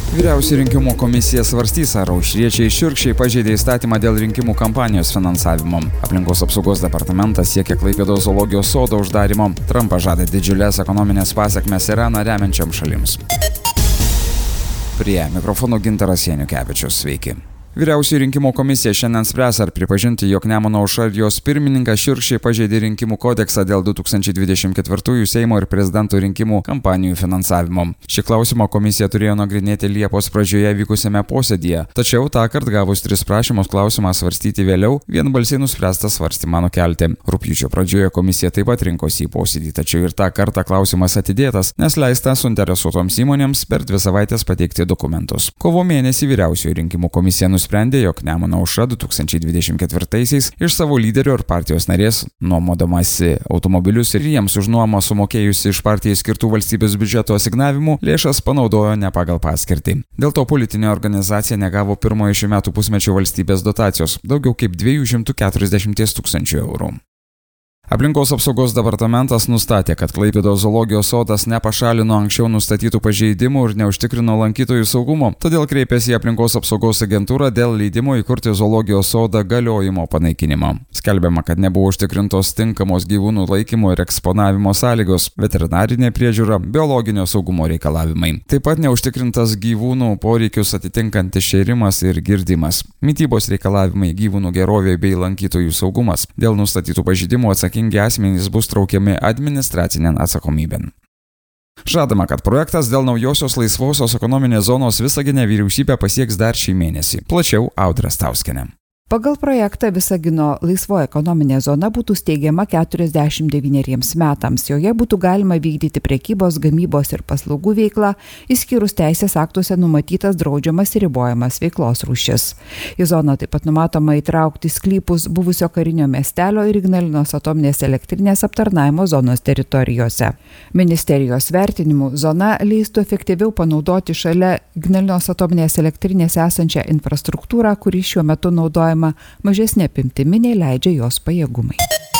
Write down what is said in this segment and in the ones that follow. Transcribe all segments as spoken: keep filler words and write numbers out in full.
Vyriausioji rinkimų komisija svarstys, ar aušriečiai šiurkščiai pažeidė įstatymą dėl rinkimų kampanijos finansavimo. Aplinkos apsaugos departamentas siekia Klaipėdos zoologijos sodo uždarymo. Trumpas žada didžiulės ekonominės pasekmes Iraną remiančiam šalims. Prie mikrofono Gintaras Janukevičius. Sveiki. Vyriausioji rinkimų komisija šiandien spręs, ar pripažinti, jog Nemuno aušra ir jos pirmininkas šiurkščiai pažeidė rinkimų kodeksą dėl du tūkstančiai dvidešimt ketvirtųjų Seimo ir prezidento rinkimų kampanijų finansavimo. Šį klausimą komisija turėjo nagrinėti Liepos pradžioje vykusiame posėdyje, tačiau tąkart gavus tris prašymus klausimą svarstyti vėliau, vienbalsiai nuspręsta svarstymą nukelti. Rugpjūčio pradžioje komisija taip pat rinkosi į posėdį, tačiau ir tą kartą klausimas atidėtas, nes leista suinteresuotoms įmonėms per dvi savaitės pateikti dokumentus. Kovo mėnesį Vyriausioji rinkimų komisija nusprendė, jog Nemuno aušra du tūkstančiai dvidešimt ketvirtaisiais iš savo lyderio ir partijos narės, nuomodamasi automobilius ir jiems už nuomą sumokėjusi iš partijai skirtų valstybės biudžeto asignavimų, lėšas panaudojo ne pagal paskirtį. Dėl to politinė organizacija negavo pirmojo šių metų pusmečio valstybės dotacijos, daugiau kaip dviejų šimtų keturiasdešimties tūkstančių eurų. Aplinkos apsaugos departamentas nustatė, kad Klaipėdos zoologijos sodas nepašalino anksčiau nustatytų pažeidimų ir neužtikrino lankytojų saugumo, todėl kreipėsi į aplinkos apsaugos agentūrą dėl leidimo įkurti zoologijos sodą galiojimo panaikinimo. Skelbiama, kad nebuvo užtikrintos tinkamos gyvūnų laikymo ir eksponavimo sąlygos, veterinarinė priežiūra, biologinio saugumo reikalavimai. Taip pat neužtikrintas gyvūnų poreikius atitinkantis šėrimas ir girdimas, mitybos reikalavimai, gyvūnų gerovė bei lankytojų saugumas. Dėl nustatytų pažeidimų atsakingi asmenys bus traukiami administracinėn atsakomybėn. Žadama, kad projektas dėl naujosios laisvosios ekonominės zonos Visagine vyriausybę pasieks dar šį mėnesį. Plačiau Audra Stauskienė. Pagal projektą Visagino laisvoji ekonominė zona būtų steigiama keturiasdešimt devyneriems metams. Joje būtų galima vykdyti prekybos, gamybos ir paslaugų veiklą, išskyrus teisės aktuose numatytas draudžiamas ir ribojamas veiklos rūšis. Į zoną taip pat numatoma įtraukti sklypus buvusio karinio miestelio ir Ignalinos atominės elektrinės aptarnavimo zonos teritorijose. Ministerijos vertinimu zona leistų efektyviau panaudoti šalia Ignalinos atominės elektrinės esančią infrastruktūrą, kuri šiuo metu naudojama mažesnė apimtimi nei leidžia jos pajėgumai.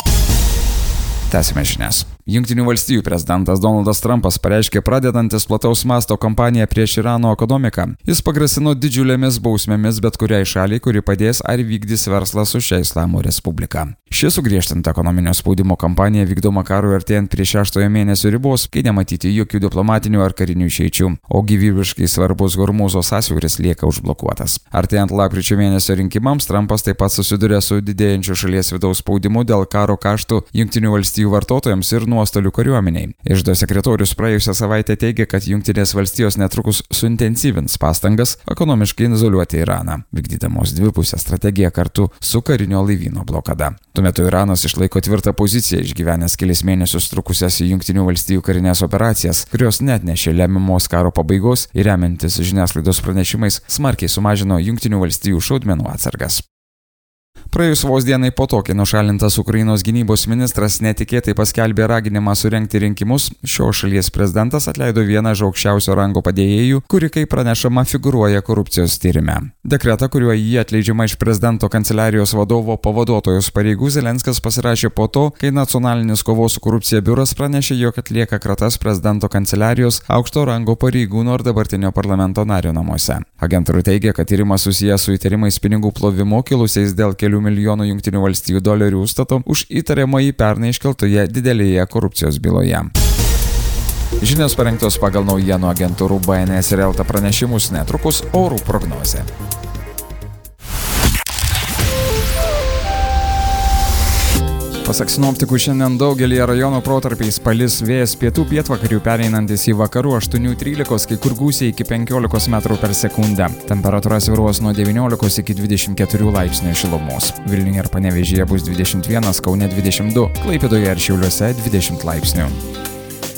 Tęsime žinias. Jungtinių valstijų prezidentas Donaldas Trumpas pareiškė pradedantis plataus masto kampaniją prieš Irano ekonomiką. Jis pagrasino didžiulėmis bausmėmis bet kuriai šaliai, kuri padės ar vykdys verslą su šia Islamo Respublika. Ši sugriežtinta ekonominio spaudimo kampanija vykdoma karui artėjant prie šeštojo mėnesio ribos, kai nematyti jokių diplomatinių ar karinių išeičių, o gyvybiškai svarbus Hormūzo sąsiauris lieka užblokuotas. Artėjant lapkričio mėnesio rinkimams, Trumpas taip pat susiduria su didėjančiu šalies vidaus spaudimu dėl karo kaštų Jungtinių valstijų vartotojams ir nuostolių kariuomeniai. Iždo sekretorius praėjusią savaitę teigė, kad Jungtinės valstijos netrukus suintensyvins pastangas ekonomiškai izoliuoti Iraną, vykdydamos dvipusę strategiją kartu su karinio laivyno blokada. Tuo metu Iranas išlaiko tvirtą poziciją, išgyvenęs kelis mėnesius trukusias Jungtinių valstijų karinės operacijas, kurios neatnešė lemiamos karo pabaigos ir remiantis žiniasklaidos pranešimais smarkiai sumažino Jungtinių valstijų šaudmenų atsargas. Praėjus vos dienai po to, kai nušalintas Ukrainos gynybos ministras netikėtai paskelbė raginimą surengti rinkimus, šios šalies prezidentas atleido vieną iš aukščiausio rango padėjėjų, kuri, kaip pranešama, figūruoja korupcijos tyrime. Dekretą, kuriuo jį atleidžiama iš prezidento kanceliarijos vadovo pavaduotojos pareigų, Zelenskas pasirašė po to, kai nacionalinis kovos su korupcija biuras pranešė, jog atlieka kratas prezidento kanceliarijos aukšto rango pareigūno ir dabartinio parlamento nario namuose. Agentūra teigia, kad tyrimas susijęs su įtarimais pinigų plovimu kilusiais dėl kelių milijonų Jungtinių valstijų dolerių užstato už įtariamąjį pernai iškeltoje didelėje korupcijos byloje. Žinios parengtos pagal naujienų agentūrų B N S ir Elta pranešimus, netrukus orų prognozė. Pasak sinoptikų, šiandien daugelį rajonų protarpiais palis, vėjas pietų pietvakarių pereinantis į vakarų aštuonių trylikos, kai kur gūsiai iki penkiolikos metrų per sekundę. Temperatūra svyruos nuo devyniolikos iki dvidešimt keturių laipsnių šilumos. Vilniuje ir Panevėžyje bus dvidešimt vienas, Kaune dvidešimt du, Klaipėdoje ir Šiauliuose dvidešimt laipsnių.